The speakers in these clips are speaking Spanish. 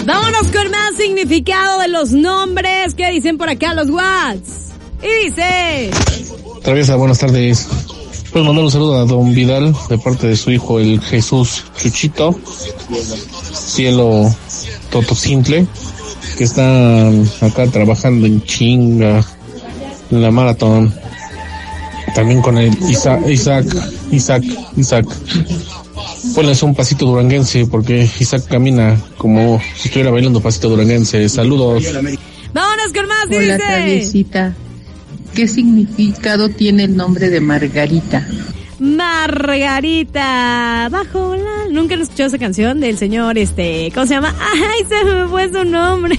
Vámonos con más significado de los nombres. ¿Qué dicen por acá los Whats? Y dice... Traviesa, buenas tardes. Pues mandar un saludo a don Vidal de parte de su hijo, el Jesús Chuchito, Cielo Totocintle, que está acá trabajando en chinga en la maratón. También con el Isaac. Ponles un pasito duranguense, porque Isaac camina como si estuviera bailando pasito duranguense. Saludos. Vámonos con más. Hola, Traviesita. ¿Qué significado tiene el nombre de Margarita? Margarita, bajo la... ¿Nunca han escuchado esa canción del señor, ¿cómo se llama? ¡Ay, se me fue su nombre!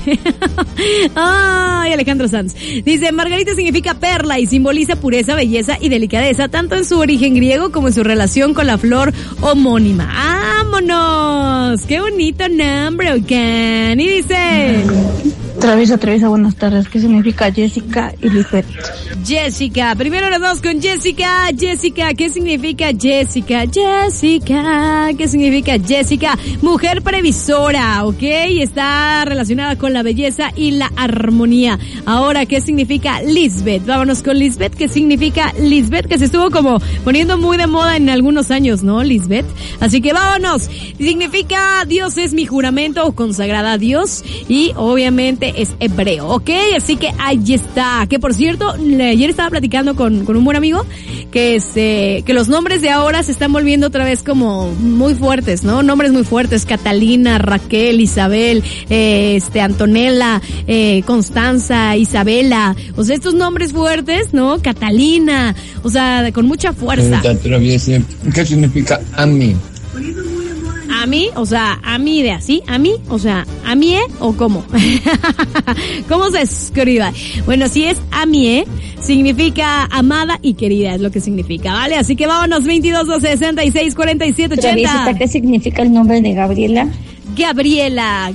¡Ay, Alejandro Sanz! Dice, Margarita significa perla y simboliza pureza, belleza y delicadeza, tanto en su origen griego como en su relación con la flor homónima. ¡Vámonos! ¡Qué bonito nombre, Ocan! Y dice... Traviesa, buenas tardes. ¿Qué significa Jessica y Lisbeth? Jessica, primero nos vamos con Jessica. Jessica, ¿qué significa Jessica? Jessica, ¿qué significa Jessica? Mujer previsora, ¿ok? Está relacionada con la belleza y la armonía. Ahora, ¿qué significa Lisbeth? Vámonos con Lisbeth. ¿Qué significa Lisbeth? Que se estuvo como poniendo muy de moda en algunos años, ¿no? Lisbeth. Así que vámonos. Significa Dios es mi juramento o consagrada a Dios. Y obviamente es hebreo, ¿ok? Así que ahí está. Que por cierto, ayer estaba platicando con un buen amigo que los nombres de ahora se están volviendo otra vez como muy fuertes, ¿no? Nombres muy fuertes: Catalina, Raquel, Isabel, Antonella, Constanza, Isabela. O sea, estos nombres fuertes, ¿no? Catalina, o sea, con mucha fuerza. ¿Qué significa Ami? ¿Ami? O sea, ¿Ami de así? ¿Ami? O sea, ¿Amie o cómo? ¿Cómo se escribe? Bueno, si es Amie, significa amada y querida, es lo que significa, ¿vale? Así que vámonos, 22 66 47 80. ¿Qué significa el nombre de Gabriela? Gabriela.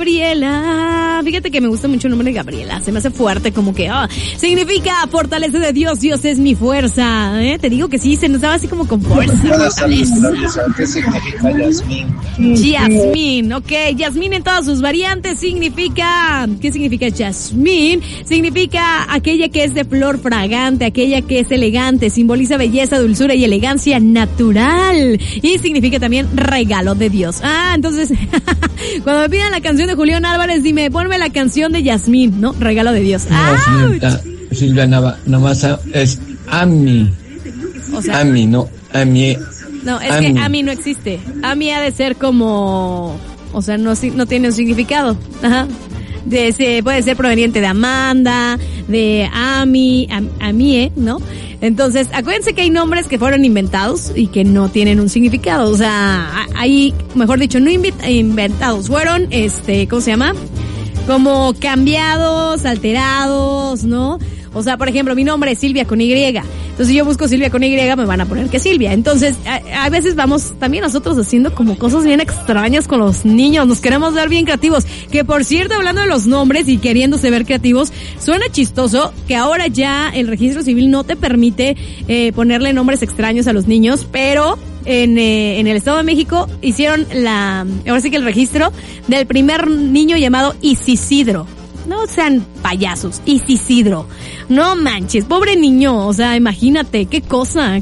Fíjate que me gusta mucho el nombre de Gabriela. Se me hace fuerte, como que, significa fortaleza de Dios. Dios es mi fuerza. Te digo que sí, se nos daba así como con fuerza. ¿Qué significa Yasmín? Yasmín, ok. Yasmín en todas sus variantes significa... ¿Qué significa Yasmín? Significa aquella que es de flor fragante, aquella que es elegante, simboliza belleza, dulzura y elegancia natural. Y significa también regalo de Dios. Entonces... Cuando me pidan la canción de Julián Álvarez, dime, ponme la canción de Yasmín, ¿no? Regalo de Dios. Silvia nomás es Ami. O sea, Ami, no Ami. No, es Ami. Que Ami no existe. Ami ha de ser como... O sea, no tiene un significado. Ajá. Puede ser proveniente de Amanda, de Amie, ¿no? Entonces, acuérdense que hay nombres que fueron inventados y que no tienen un significado. O sea, hay, mejor dicho, no inventados, fueron, ¿cómo se llama? Como cambiados, alterados, ¿no? O sea, por ejemplo, mi nombre es Silvia con Y. Entonces, si yo busco Silvia con Y, me van a poner que Silvia. Entonces, a veces vamos también nosotros haciendo como cosas bien extrañas con los niños. Nos queremos ver bien creativos. Que, por cierto, hablando de los nombres y queriéndose ver creativos, suena chistoso que ahora ya el registro civil no te permite ponerle nombres extraños a los niños, pero... En el Estado de México hicieron ahora sí que el registro del primer niño llamado Isisidro. No sean payasos, Isisidro. No manches, pobre niño, o sea, imagínate, qué cosa.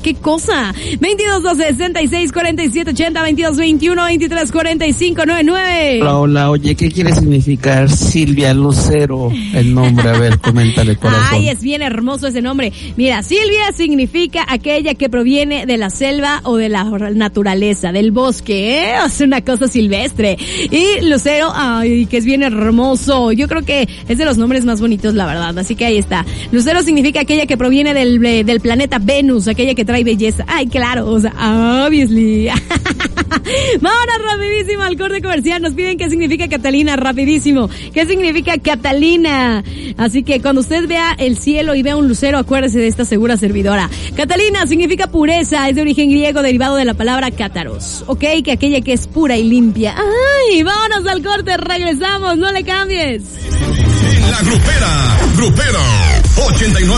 22 12 66 47 80 22 21 23 45 99. Hola, oye, ¿qué quiere significar Silvia Lucero? El nombre, a ver, coméntale, corazón. Ay, es bien hermoso ese nombre. Mira, Silvia significa aquella que proviene de la selva o de la naturaleza, del bosque, es una cosa silvestre. Y Lucero, ay, que es bien hermoso. Yo creo que es de los nombres más bonitos, la verdad, así que ahí está. Lucero significa aquella que proviene del planeta Venus, aquella que trae belleza. Ay, claro, o sea, obviously. Vámonos rapidísimo al corte comercial. Nos piden qué significa Catalina, rapidísimo. ¿Qué significa Catalina? Así que cuando usted vea el cielo y vea un lucero, acuérdese de esta segura servidora. Catalina significa pureza, es de origen griego derivado de la palabra cátaros, ¿ok? Que aquella que es pura y limpia. Ay, vámonos al corte, regresamos, no le cambies. En la Grupera 89.